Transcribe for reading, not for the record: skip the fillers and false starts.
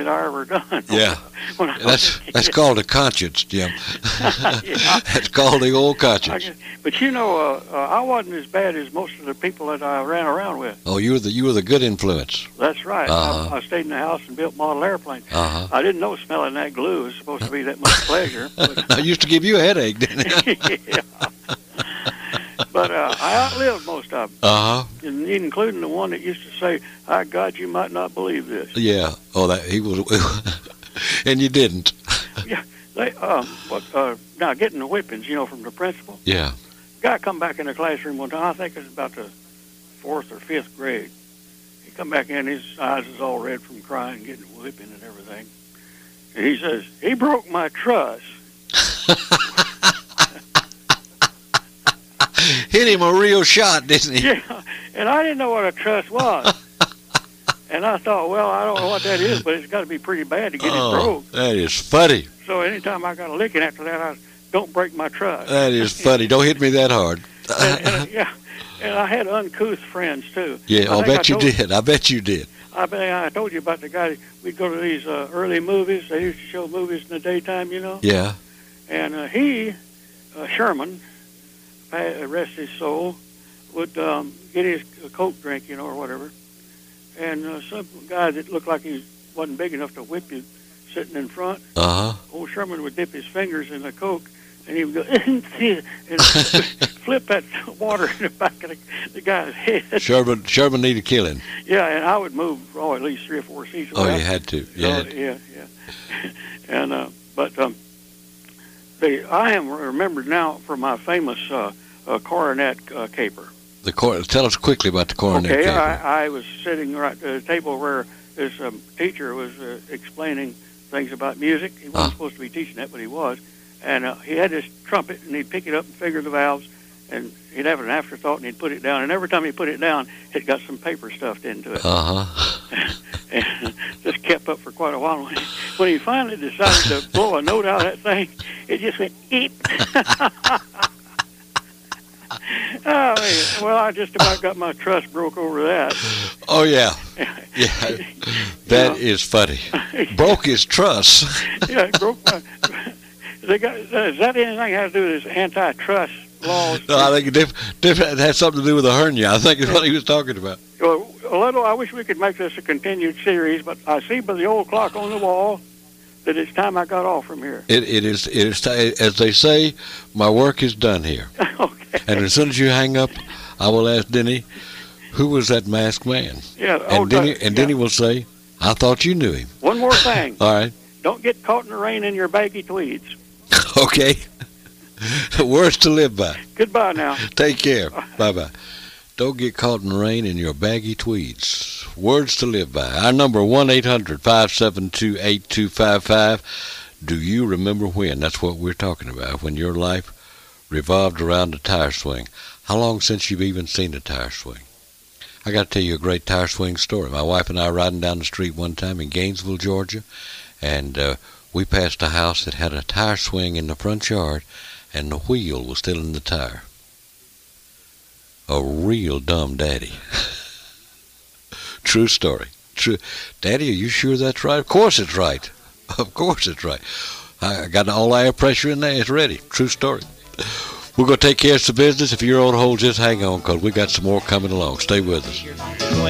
that I ever done. Yeah. When I was a kid. That's called a conscience, Jim. Yeah. That's called the old conscience. But you know, I wasn't as bad as most of the people that I ran around with. Oh, you were the good influence. That's right. Uh-huh. I stayed in the house and built model airplanes. Uh-huh. I didn't know smelling that glue was supposed to be that much pleasure. But, I used to give you a headache, didn't it? yeah. But I outlived most of them, Uh-huh. including the one that used to say, "Ah, God, you might not believe this." Yeah. Oh, that he was, and you didn't. Yeah. They, now getting the whippings, from the principal. Yeah. Guy come back in the classroom one time. I think it was about the 4th or 5th grade. He come back in, his eyes is all red from crying, getting a whipping and everything. And he says, "He broke my truss." Hit him a real shot, didn't he? Yeah, and I didn't know what a truss was. And I thought, well, I don't know what that is, but it's got to be pretty bad to get it broke. That is funny. So anytime I got a licking after that, I don't break my truss. That is funny. Don't hit me that hard. Yeah, and I had uncouth friends too. Yeah, I bet you did. I bet you did. I told you about the guy. We'd go to these early movies. They used to show movies in the daytime, Yeah. And he, Sherman, rest his soul, would get his Coke drink, or whatever. And some guy that looked like he wasn't big enough to whip you sitting in front, old Sherman would dip his fingers in the Coke, and he would go, and flip that water in the back of the guy's head. Sherman needed killing. Yeah, and I would move, at least 3 or 4 seats away. Oh, you had to. Yeah. And, I am remembered now for my famous coronet caper. Tell us quickly about the coronet caper. I was sitting right at the table where this teacher was explaining things about music. He wasn't supposed to be teaching that, but he was. And he had this trumpet, and he'd pick it up and figure the valves, and he'd have an afterthought, and he'd put it down. And every time he put it down, it got some paper stuffed into it. And just kept up for quite a while. When he finally decided to blow a note out of that thing, it just went, eep. Oh, man. Well, I just about got my truss broke over that. Oh, yeah. Yeah. That is funny. Broke his truss. Yeah, it broke my... Does that anything have to do with this antitrust laws? No, I think it had something to do with a hernia. I think is what he was talking about. Well, I wish we could make this a continued series, but I see by the old clock on the wall that it's time I got off from here. It is as they say, my work is done here. Okay. And as soon as you hang up, I will ask Denny, who was that masked man? Yeah. Denny will say, I thought you knew him. One more thing. All right. Don't get caught in the rain in your baggy tweeds. Okay. Words to live by. Goodbye now. Take care. Bye-bye. Don't get caught in the rain in your baggy tweeds. Words to live by. Our number 1-800-572-8255. Do you remember when? That's what we're talking about. When your life revolved around a tire swing. How long since you've even seen a tire swing? I got to tell you a great tire swing story. My wife and I riding down the street one time in Gainesville, Georgia, and we passed a house that had a tire swing in the front yard, and the wheel was still in the tire. A real dumb daddy. True story. True. Daddy, are you sure that's right? Of course it's right. Of course it's right. I got all air pressure in there. It's ready. True story. We're going to take care of some business. If you're on hold, just hang on, because we got some more coming along. Stay with us.